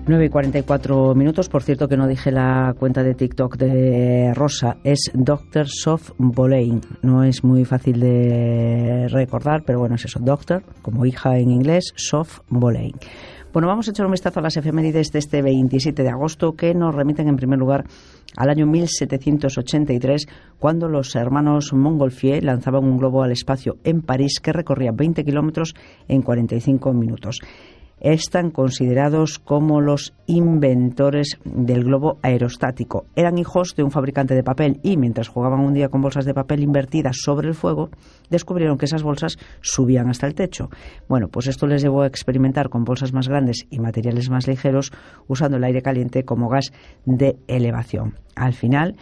9:44. Por cierto, que no dije la cuenta de TikTok de Rosa. Es Dr. Sof Boleyn. No es muy fácil de recordar, pero bueno, es eso. Doctor, como hija en inglés, Sof Boleyn. Bueno, vamos a echar un vistazo a las efemérides de este 27 de agosto, que nos remiten en primer lugar al año 1783, cuando los hermanos Montgolfier lanzaban un globo al espacio en París que recorría 20 kilómetros en 45 minutos. Están considerados como los inventores del globo aerostático. Eran hijos de un fabricante de papel y, mientras jugaban un día con bolsas de papel invertidas sobre el fuego, descubrieron que esas bolsas subían hasta el techo. Bueno, pues esto les llevó a experimentar con bolsas más grandes y materiales más ligeros, usando el aire caliente como gas de elevación. Al final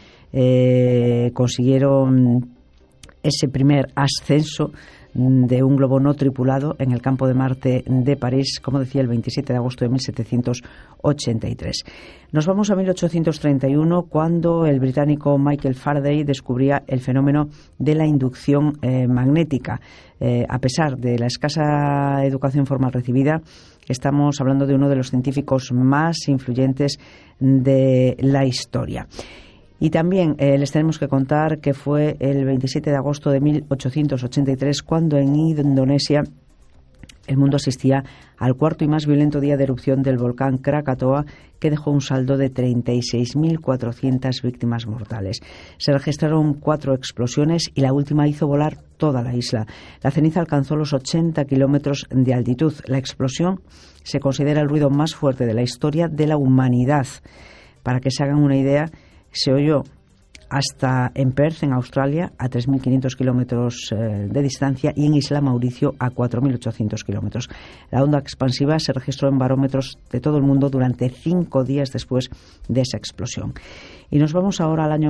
consiguieron ese primer ascenso de un globo no tripulado en el campo de Marte de París, como decía, el 27 de agosto de 1783. Nos vamos a 1831, cuando el británico Michael Faraday descubría el fenómeno de la inducción magnética. A pesar de la escasa educación formal recibida, estamos hablando de uno de los científicos más influyentes de la historia. Y también les tenemos que contar que fue el 27 de agosto de 1883 cuando en Indonesia el mundo asistía al cuarto y más violento día de erupción del volcán Krakatoa, que dejó un saldo de 36.400 víctimas mortales. Se registraron 4 explosiones y la última hizo volar toda la isla. La ceniza alcanzó los 80 kilómetros de altitud. La explosión se considera el ruido más fuerte de la historia de la humanidad. Para que se hagan una idea, se oyó hasta en Perth, en Australia, a 3.500 kilómetros de distancia, y en Isla Mauricio a 4.800 kilómetros. La onda expansiva se registró en barómetros de todo el mundo durante 5 días después de esa explosión. Y nos vamos ahora al año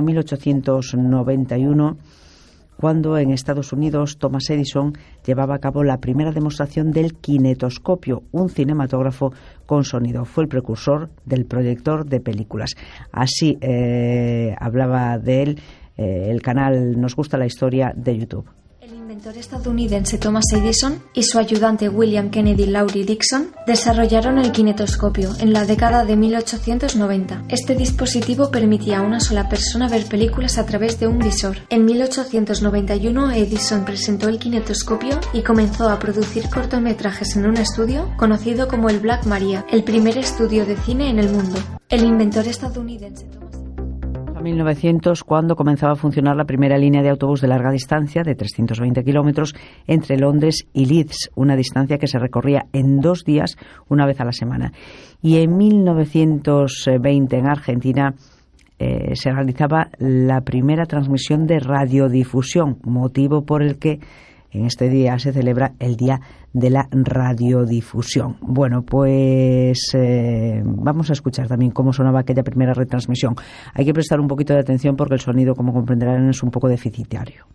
1891, cuando en Estados Unidos Thomas Edison llevaba a cabo la primera demostración del kinetoscopio, un cinematógrafo con sonido. Fue el precursor del proyector de películas. Así hablaba de él el canal Nos Gusta la Historia de YouTube. El inventor estadounidense Thomas Edison y su ayudante William Kennedy Laurie Dixon desarrollaron el kinetoscopio en la década de 1890. Este dispositivo permitía a una sola persona ver películas a través de un visor. En 1891 Edison presentó el kinetoscopio y comenzó a producir cortometrajes en un estudio conocido como el Black Maria, el primer estudio de cine en el mundo. El inventor estadounidense Thomas 1900, cuando comenzaba a funcionar la primera línea de autobús de larga distancia de 320 kilómetros entre Londres y Leeds, una distancia que se recorría en 2 días, una vez a la semana. Y en 1920, en Argentina, se realizaba la primera transmisión de radiodifusión, motivo por el que en este día se celebra el Día de la Radiodifusión. Bueno, pues vamos a escuchar también cómo sonaba aquella primera retransmisión. Hay que prestar un poquito de atención porque el sonido, como comprenderán, es un poco deficitario.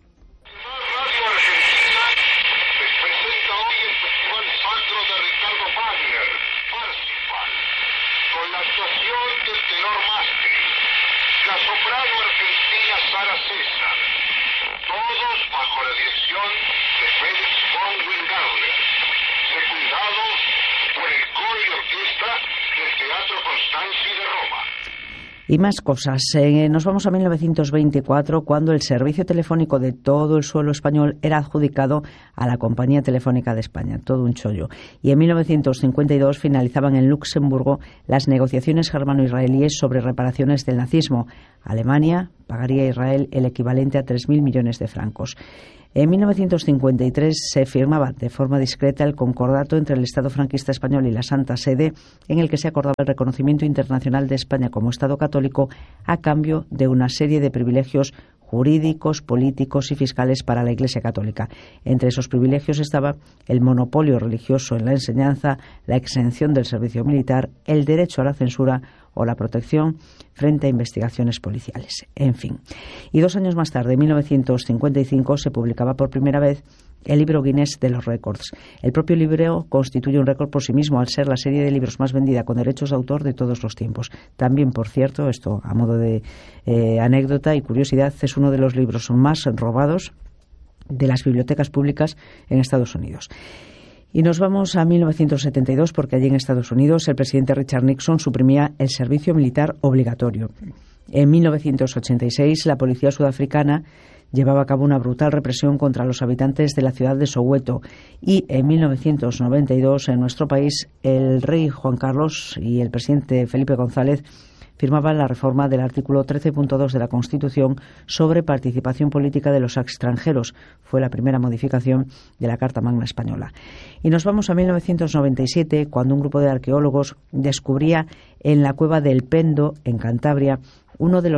Y más cosas. Nos vamos a 1924, cuando el servicio telefónico de todo el suelo español era adjudicado a la Compañía Telefónica de España. Todo un chollo. Y en 1952 finalizaban en Luxemburgo las negociaciones germano-israelíes sobre reparaciones del nazismo. Alemania pagaría a Israel el equivalente a 3.000 millones de francos. En 1953 se firmaba de forma discreta el concordato entre el Estado franquista español y la Santa Sede, en el que se acordaba el reconocimiento internacional de España como Estado católico a cambio de una serie de privilegios jurídicos, políticos y fiscales para la Iglesia católica. Entre esos privilegios estaba el monopolio religioso en la enseñanza, la exención del servicio militar, el derecho a la censura o la protección frente a investigaciones policiales. En fin. Y 2 años más tarde, en 1955, se publicaba por primera vez el libro Guinness de los récords. El propio libro constituye un récord por sí mismo, al ser la serie de libros más vendida con derechos de autor de todos los tiempos. También, por cierto, esto a modo de anécdota y curiosidad, es uno de los libros más robados de las bibliotecas públicas en Estados Unidos. Y nos vamos a 1972 porque allí en Estados Unidos el presidente Richard Nixon suprimía el servicio militar obligatorio. En 1986 la policía sudafricana llevaba a cabo una brutal represión contra los habitantes de la ciudad de Soweto, y en 1992 en nuestro país el rey Juan Carlos y el presidente Felipe González firmaban la reforma del artículo 13.2 de la Constitución sobre participación política de los extranjeros. Fue la primera modificación de la Carta Magna Española. Y nos vamos a 1997, cuando un grupo de arqueólogos descubría en la cueva del Pendo, en Cantabria, uno de los